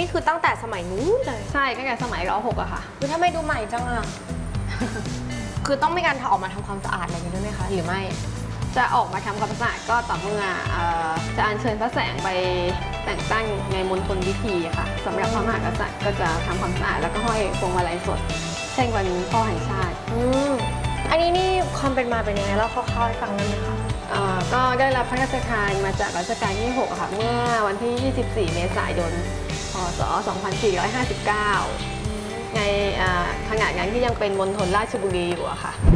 นี่คือตั้งแต่สมัยนู้นเลยใช่ตั้งแต่สมัยร.6อะค่ะคือถ้าไม่ดูใหม่จังอะคือต้องมีการออกมาทำความสะอาดอะไรอย่างนี้ด้วยไหมคะหรือไม่จะออกมาทำความสะอาดก็ต่อเมื่อจะอัญเชิญพระแสงไปแต่งตั้งในมณฑลพิธีค่ะสำหรับพระมหากษัตริย์ก็จะทำความสะอาดแล้วก็ห้อยพวงมาลัยสดเช่นวันพ่อแห่งชาติอันนี้นี่ความเป็นมาเป็นยังไงเล่าคร่าวๆให้ฟังได้ไหมคะก็ได้รับพระราชทานมาจากรัชกาลที่6ค่ะเมื่อวันที่ 24 เมษายน พ.ศ. 2459ในขณะนั้นที่ยังเป็นมณฑลราชบุรีอยู่อะค่ะ